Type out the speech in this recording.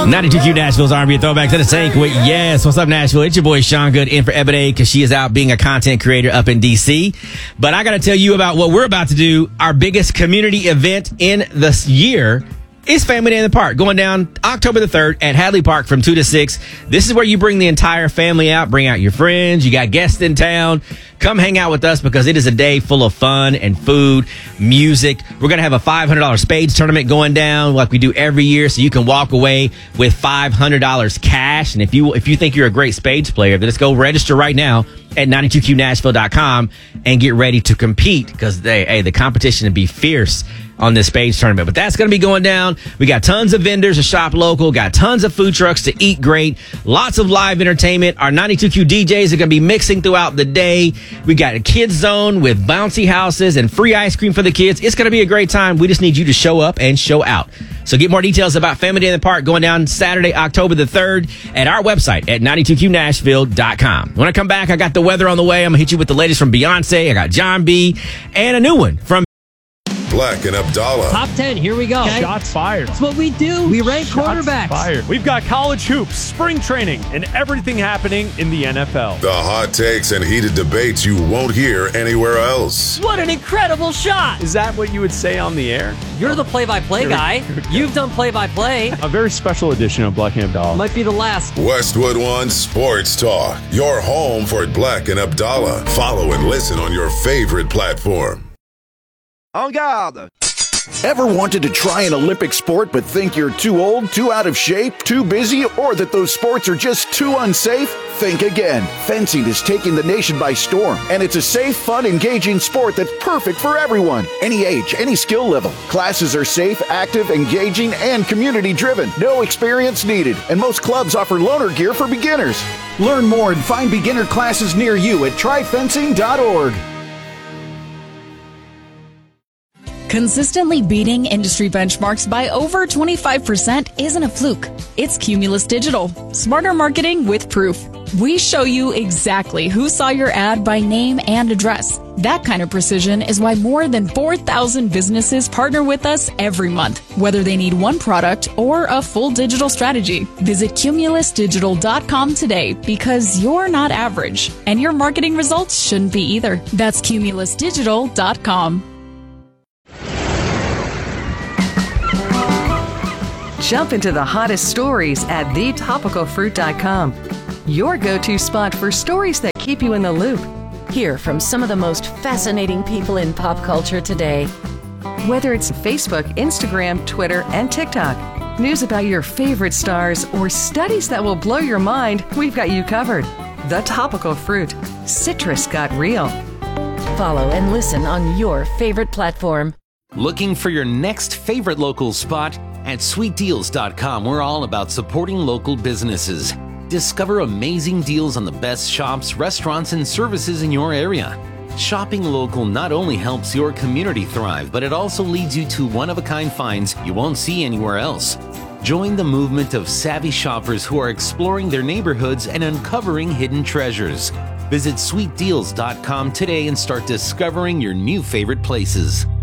92Q Nashville's R&B Throwback to the Tank with Yes. What's up, Nashville? It's your boy Sean Good in for Ebony because she is out being a content creator up in D.C. But I got to tell you about what we're about to do. Our biggest community event in this year is Family Day in the Park, going down October the 3rd at Hadley Park from 2 to 6. This is where you bring the entire family out, bring out your friends, you got guests in town. Come hang out with us because it is a day full of fun and food, music. We're going to have a $500 spades tournament going down like we do every year, so you can walk away with $500 cash. And if you think you're a great spades player, then just go register right now at 92qnashville.com and get ready to compete because the competition will be fierce on this spades tournament. But that's going to be going down. We got tons of vendors to shop local, got tons of food trucks to eat great, lots of live entertainment. Our 92Q DJs are going to be mixing throughout the day. We got a kids zone with bouncy houses and free ice cream for the kids. It's going to be a great time. We just need you to show up and show out. So get more details about Family Day in the Park going down Saturday, October the 3rd at our website at 92qnashville.com. When I come back, I got the weather on the way. I'm going to hit you with the latest from Beyonce. I got John B. and a new one from Black and Abdallah. Top 10, here we go. Okay. Shots fired. That's what we do. We rank quarterbacks. Fired. We've got college hoops, spring training, and everything happening in the NFL. The hot takes and heated debates you won't hear anywhere else. What an incredible shot. Is that what you would say on the air? You're the play-by-play guy. You've done play-by-play. A very special edition of Black and Abdallah. Might be the last. Westwood One Sports Talk. Your home for Black and Abdallah. Follow and listen on your favorite platform. En garde! Ever wanted to try an Olympic sport but think you're too old, too out of shape, too busy, or that those sports are just too unsafe? Think again. Fencing is taking the nation by storm, and it's a safe, fun, engaging sport that's perfect for everyone. Any age, any skill level. Classes are safe, active, engaging, and community-driven. No experience needed, and most clubs offer loaner gear for beginners. Learn more and find beginner classes near you at tryfencing.org. Consistently beating industry benchmarks by over 25% isn't a fluke. It's Cumulus Digital. Smarter marketing with proof. We show you exactly who saw your ad by name and address. That kind of precision is why more than 4,000 businesses partner with us every month, whether they need one product or a full digital strategy. Visit cumulusdigital.com today because you're not average, and your marketing results shouldn't be either. That's cumulusdigital.com. Jump into the hottest stories at thetopicalfruit.com. Your go-to spot for stories that keep you in the loop. Hear from some of the most fascinating people in pop culture today. Whether it's Facebook, Instagram, Twitter, and TikTok, news about your favorite stars, or studies that will blow your mind, we've got you covered. The Topical Fruit. Citrus got real. Follow and listen on your favorite platform. Looking for your next favorite local spot? At sweetdeals.com, we're all about supporting local businesses. Discover amazing deals on the best shops, restaurants, and services in your area. Shopping local not only helps your community thrive, but it also leads you to one-of-a-kind finds you won't see anywhere else. Join the movement of savvy shoppers who are exploring their neighborhoods and uncovering hidden treasures. Visit sweetdeals.com today and start discovering your new favorite places.